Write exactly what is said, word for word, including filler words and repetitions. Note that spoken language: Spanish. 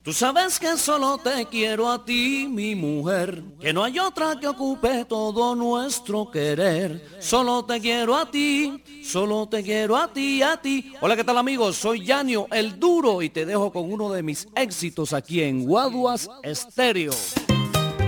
Tú sabes que solo te quiero a ti, mi mujer, que no hay otra que ocupe todo nuestro querer. Solo te quiero a ti, solo te quiero a ti, a ti. Hola, ¿qué tal amigos? Soy Yanio el Duro y te dejo con uno de mis éxitos aquí en Guaduas Estéreo.